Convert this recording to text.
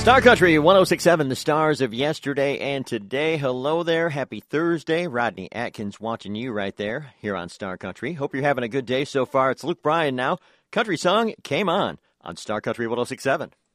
Star Country 106.7, the stars of yesterday and today. Hello there. Happy Thursday. Rodney Atkins watching you right there here on Star Country. Hope you're having a good day so far. It's Luke Bryan now. Country song Came On Star Country 106.7.